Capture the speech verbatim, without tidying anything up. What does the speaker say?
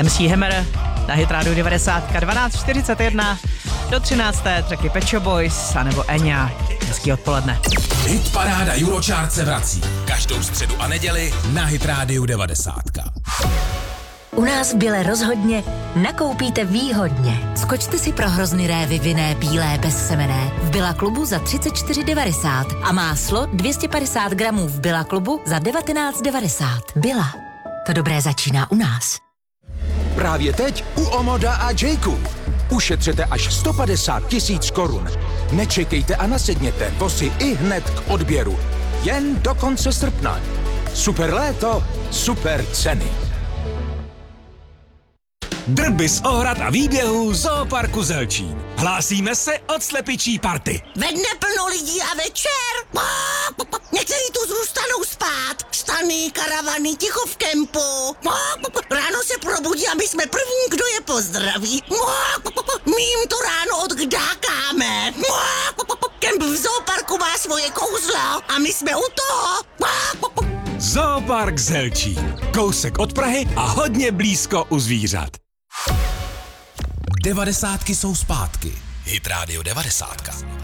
em cé Hammer na Hit Radio devadesát dvanáct čtyřicet jedna do třinácté tracky Pet Shop Boys anebo Enya. Hezký odpoledne. Hit paráda Eurochart se vrací každou středu a neděli na Hit Radio devadesát. U nás v Bile rozhodně nakoupíte výhodně. Skočte si pro hrozny révy vinné bílé bezsemenné v Billa klubu za třicet čtyři devadesát a máslo dvě stě padesát gramů v Billa klubu za devatenáct devadesát. Billa. To dobré začíná u nás. Právě teď u Omoda a Jayku. Ušetřete až sto padesát tisíc korun. Nečekejte a nasedněte vozy i hned k odběru. Jen do konce srpna. Super léto, super ceny. Drby z ohrad a výběhů Zooparku Zelčín. Hlásíme se od slepičí party. Ve dne plno lidí a večer. Někteří tu zůstanou spát. Stany, karavany, ticho v kempu. Ráno se probudí a my jsme první, kdo je pozdraví. My jim to ráno odkdákáme. Kemp v Zooparku má svoje kouzlo a my jsme u toho. Zoopark Zelčín. Kousek od Prahy a hodně blízko u zvířat. Devadesátky jsou zpátky. Hit Radio devadesát.